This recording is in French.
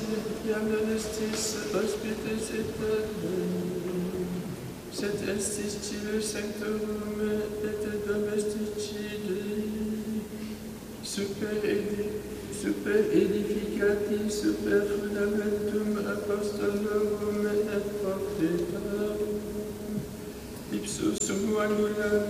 iam non estis hospites aeternum, sed estis civis sanctorum et domesticide, super edificati super fundamentum apostolorum et prophetarum, ipso sumo annullam